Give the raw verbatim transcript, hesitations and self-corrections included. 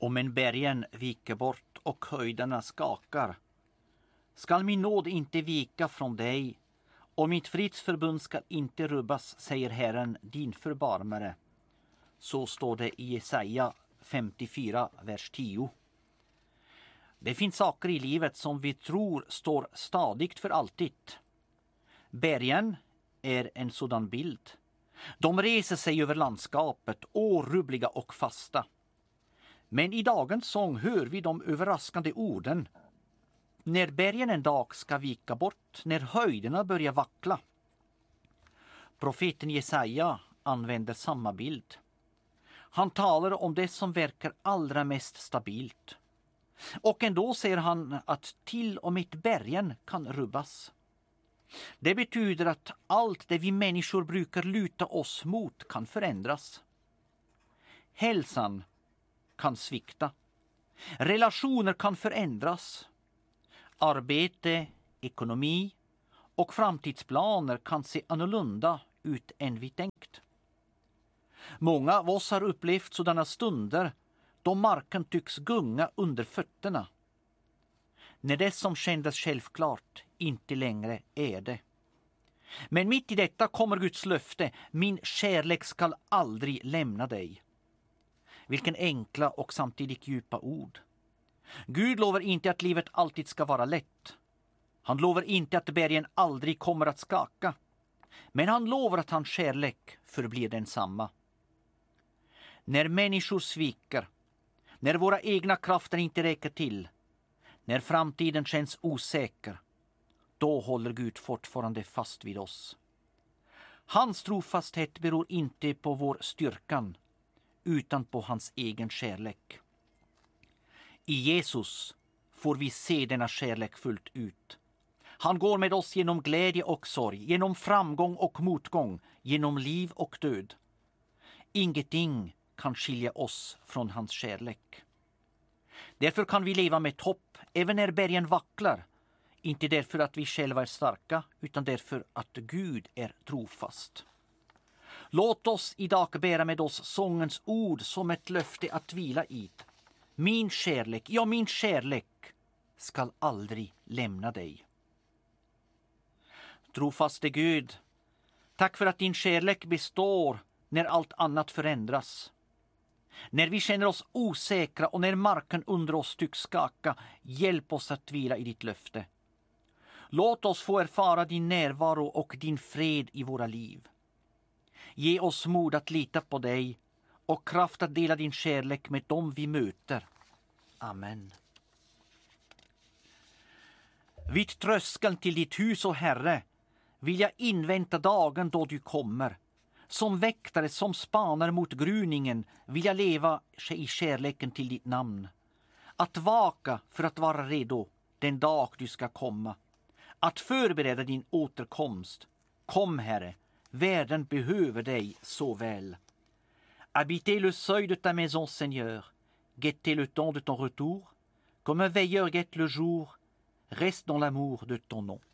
Om en bergen viker bort och höjderna skakar, skall min nåd inte vika från dig, och mitt fridsförbund skall inte rubbas, säger Herren, din förbarmare. Så står det i Jesaja femtiofyra, vers tio. Det finns saker i livet som vi tror står stadigt för alltid. Bergen är en sådan bild. De reser sig över landskapet, orubbliga och fasta. Men i dagens sång hör vi de överraskande orden. När bergen en dag ska vika bort, när höjderna börjar vackla. Profeten Jesaja använder samma bild. Han talar om det som verkar allra mest stabilt. Och ändå säger han att till och med bergen kan rubbas. Det betyder att allt det vi människor brukar luta oss mot kan förändras. Hälsan kan svikta. Relationer kan förändras. Arbete, ekonomi och framtidsplaner kan se annorlunda ut än vi tänkt. Många av oss har upplevt sådana stunder då marken tycks gunga under fötterna. När det som kändes självklart inte längre är det. Men mitt i detta kommer Guds löfte: min kärlek skall aldrig lämna dig. Vilken enkla och samtidigt djupa ord. Gud lovar inte att livet alltid ska vara lätt. Han lovar inte att bergen aldrig kommer att skaka. Men han lovar att hans kärlek förblir densamma. När människor sviker, när våra egna krafter inte räcker till, när framtiden känns osäker, då håller Gud fortfarande fast vid oss. Hans trofasthet beror inte på vår styrkan, utan på hans egen kärlek. I Jesus får vi se denna kärlek fullt ut. Han går med oss genom glädje och sorg, genom framgång och motgång, genom liv och död. Ingenting kan skilja oss från hans kärlek. Därför kan vi leva med hopp även när bergen vacklar. Inte därför att vi själva är starka, utan därför att Gud är trofast. Låt oss idag bära med oss sångens ord som ett löfte att vila i. Min kärlek, ja min kärlek skall aldrig lämna dig. Trofaste Gud, tack för att din kärlek består när allt annat förändras. När vi känner oss osäkra och när marken under oss tycks skaka, hjälp oss att vila i ditt löfte. Låt oss få erfara din närvaro och din fred i våra liv. Ge oss mod att lita på dig och kraft att dela din kärlek med dem vi möter. Amen. Vid tröskeln till ditt hus, o Herre, vill jag invänta dagen då du kommer. Som väktare som spanar mot gryningen vill jag leva i kärleken till ditt namn. Att vaka för att vara redo den dag du ska komma. Att förbereda din återkomst. Kom, Herre, världen behöver dig så väl. Habitez le seuil de ta maison, Seigneur. Guettez le temps de ton retour. Comme un veilleur guette le jour, reste dans l'amour de ton nom.